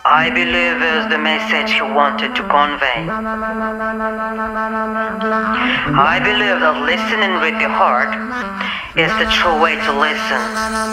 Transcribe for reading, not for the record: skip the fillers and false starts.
I believe is the message he wanted to convey. I believe that listening with the heart is the true way to listen.